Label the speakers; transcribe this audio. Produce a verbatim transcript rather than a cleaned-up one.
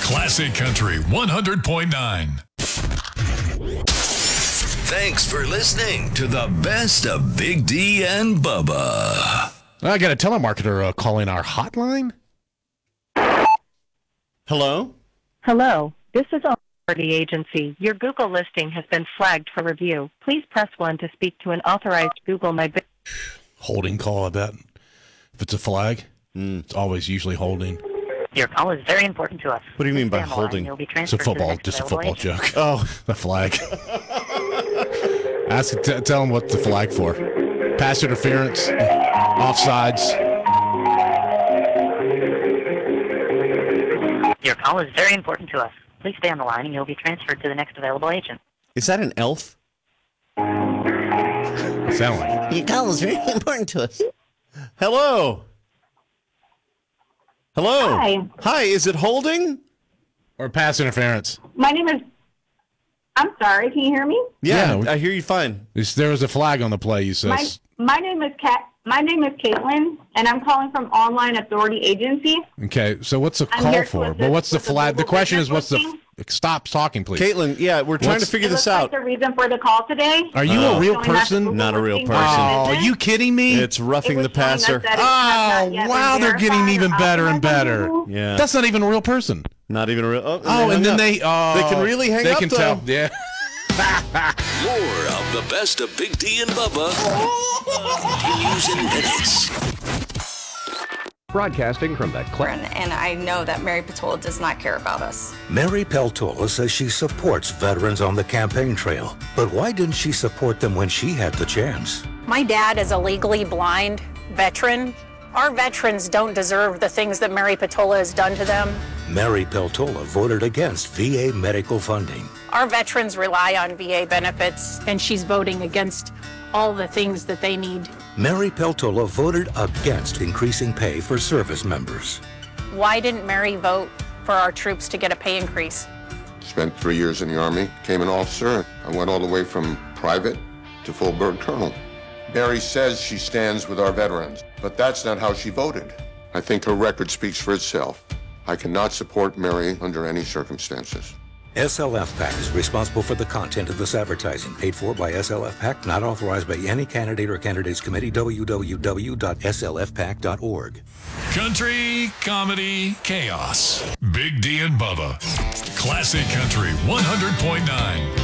Speaker 1: Classic Country one hundred point nine.
Speaker 2: Thanks for listening to the best of Big D and Bubba.
Speaker 3: I got a telemarketer uh, calling our hotline.
Speaker 4: Hello?
Speaker 5: Hello, this is a property agency. Your Google listing has been flagged for review. Please press one to speak to an authorized Google My Business.
Speaker 3: Holding call, I bet. If it's a flag, mm. it's always usually holding.
Speaker 5: Your call is very important to us.
Speaker 4: What do you mean by
Speaker 5: Stand the
Speaker 4: holding?
Speaker 5: line. You'll be
Speaker 3: It's a
Speaker 5: transferred to the
Speaker 3: football,
Speaker 5: next
Speaker 3: just a
Speaker 5: available
Speaker 3: football
Speaker 5: agent.
Speaker 3: joke.
Speaker 4: Oh,
Speaker 3: The flag. Ask, t- tell them what the flag for. Pass interference, offsides.
Speaker 5: Your call is very important to us. Please stay on the line and you'll be transferred to the next available agent.
Speaker 4: is that an elf?
Speaker 3: Sound like.
Speaker 4: Your call is very important to us. Hello? Hello?
Speaker 6: Hi.
Speaker 4: Hi, is it holding?
Speaker 3: Or pass interference.
Speaker 6: My name is. I'm sorry. Can you hear me?
Speaker 4: Yeah,
Speaker 3: Yeah, we-
Speaker 4: I hear you fine.
Speaker 3: It's- There was a flag on the play, you said.
Speaker 6: My my name is Kat. My name is Caitlin, and I'm calling from Online Authority Agency.
Speaker 3: Okay, so what's the
Speaker 6: I'm
Speaker 3: call
Speaker 6: here to
Speaker 3: for?
Speaker 6: assist
Speaker 3: But what's the
Speaker 6: with the
Speaker 3: flag? The
Speaker 6: Google
Speaker 3: question is,
Speaker 6: business
Speaker 3: what's the?
Speaker 6: listing.
Speaker 3: Stop talking, please.
Speaker 4: Caitlin, yeah, we're trying
Speaker 3: What's-
Speaker 4: to figure
Speaker 6: It
Speaker 4: this
Speaker 6: looks
Speaker 4: out.
Speaker 6: like the reason for the call today.
Speaker 3: Are you
Speaker 4: Oh.
Speaker 3: a real
Speaker 6: Showing that the
Speaker 3: person?
Speaker 6: Google
Speaker 4: Not a real
Speaker 6: listing
Speaker 4: person.
Speaker 6: was
Speaker 3: Oh, are
Speaker 6: business.
Speaker 3: you kidding me?
Speaker 4: It's
Speaker 6: It
Speaker 4: roughing
Speaker 6: was
Speaker 4: the
Speaker 6: showing us
Speaker 4: passer.
Speaker 6: that it has
Speaker 3: Oh,
Speaker 6: not yet
Speaker 3: wow,
Speaker 6: been
Speaker 3: they're getting
Speaker 6: verified
Speaker 3: even
Speaker 6: or
Speaker 3: better and
Speaker 6: authorized on
Speaker 3: better.
Speaker 6: Google.
Speaker 4: Yeah.
Speaker 3: That's not even a real person.
Speaker 4: Not even a real. Oh,
Speaker 3: Oh,
Speaker 4: they
Speaker 3: and then
Speaker 4: hung
Speaker 3: they.
Speaker 4: up.
Speaker 3: Oh,
Speaker 4: They can really hang
Speaker 3: they
Speaker 4: up,
Speaker 3: can
Speaker 4: though.
Speaker 3: tell. Yeah.
Speaker 2: More of the best of Big D and Bubba continues in minutes.
Speaker 7: Broadcasting from the Cl-
Speaker 8: And I know that Mary Patola does not care about us.
Speaker 9: Mary Peltola says she supports veterans on the campaign trail. But why didn't she support them when she had the chance?
Speaker 10: My dad is a legally blind veteran. Our veterans don't deserve the things that Mary Patola has done to them.
Speaker 9: Mary Peltola voted against V A medical funding.
Speaker 10: Our veterans rely on V A benefits, and she's voting against all the things that they need.
Speaker 9: Mary Peltola voted against increasing pay for service members.
Speaker 10: Why didn't Mary vote for our troops to get a pay increase?
Speaker 11: Spent three years in the Army, became an officer. I went all the way from private to full bird colonel. Mary says she stands with our veterans, but that's not how she voted. I think her record speaks for itself. I cannot support Mary under any circumstances.
Speaker 9: S L F PAC is responsible for the content of this advertising, paid for by S L F PAC, not authorized by any candidate or candidates committee. w w w dot s l f pac dot org.
Speaker 1: Country, comedy, chaos. Big D and Bubba. Classic Country one hundred point nine.